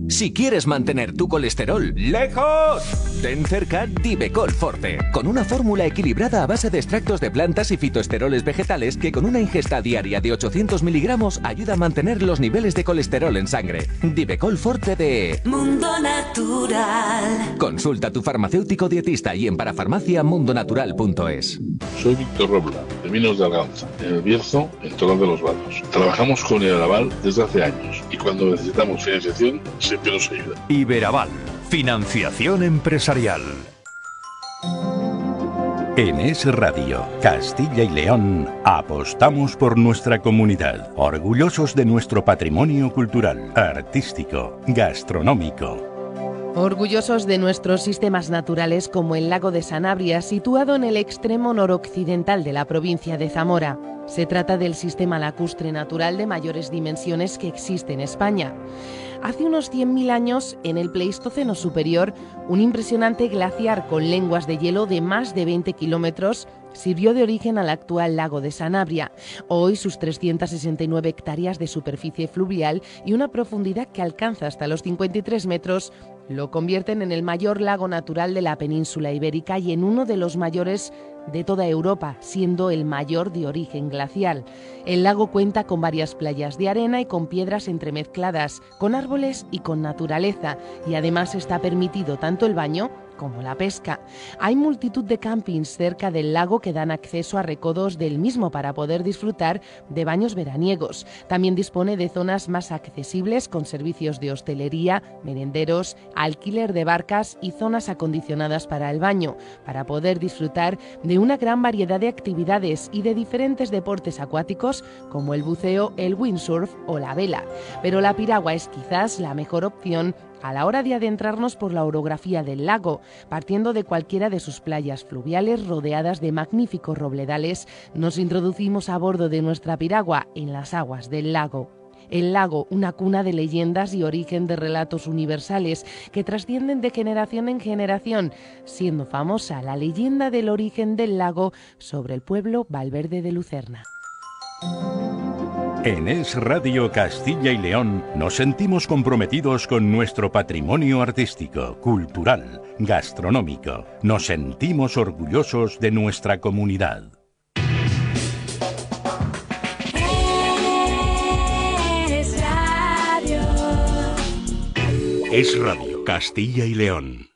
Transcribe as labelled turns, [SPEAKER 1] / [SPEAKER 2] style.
[SPEAKER 1] Si quieres mantener tu colesterol lejos, ten cerca Divecol Forte, con una fórmula equilibrada a base de extractos de plantas y fitoesteroles vegetales que con una ingesta diaria de 800 miligramos ayuda a mantener los niveles de colesterol en sangre. Divecol Forte de
[SPEAKER 2] Mundo Natural.
[SPEAKER 1] Consulta a tu farmacéutico dietista y en parafarmaciamundonatural.es.
[SPEAKER 3] Soy Víctor Robla, de Vinos de Arganza, en el Bierzo, en Torón de los Vados. Trabajamos con Iberaval desde hace años y cuando necesitamos financiación siempre nos ayuda.
[SPEAKER 4] Iberaval, financiación empresarial. En Es Radio, Castilla y León, apostamos por nuestra comunidad, orgullosos de nuestro patrimonio cultural, artístico, gastronómico.
[SPEAKER 5] Orgullosos de nuestros sistemas naturales como el lago de Sanabria, situado en el extremo noroccidental de la provincia de Zamora. Se trata del sistema lacustre natural de mayores dimensiones que existe en España. Hace unos 100.000 años, en el Pleistoceno superior, un impresionante glaciar con lenguas de hielo de más de 20 kilómetros sirvió de origen al actual lago de Sanabria. Hoy sus 369 hectáreas de superficie fluvial y una profundidad que alcanza hasta los 53 metros lo convierten en el mayor lago natural de la península ibérica y en uno de los mayores de toda Europa, siendo el mayor de origen glacial. El lago cuenta con varias playas de arena y con piedras entremezcladas, con árboles y con naturaleza, y además está permitido tanto el baño como la pesca. Hay multitud de campings cerca del lago que dan acceso a recodos del mismo para poder disfrutar de baños veraniegos. También dispone de zonas más accesibles con servicios de hostelería, merenderos, alquiler de barcas y zonas acondicionadas para el baño, para poder disfrutar de una gran variedad de actividades y de diferentes deportes acuáticos como el buceo, el windsurf o la vela. Pero la piragua es quizás la mejor opción a la hora de adentrarnos por la orografía del lago. Partiendo de cualquiera de sus playas fluviales rodeadas de magníficos robledales, nos introducimos a bordo de nuestra piragua en las aguas del lago. El lago, una cuna de leyendas y origen de relatos universales que trascienden de generación en generación, siendo famosa la leyenda del origen del lago sobre el pueblo Valverde de Lucerna.
[SPEAKER 4] En Es Radio Castilla y León nos sentimos comprometidos con nuestro patrimonio artístico, cultural, gastronómico. Nos sentimos orgullosos de nuestra comunidad. Es Radio Castilla y León.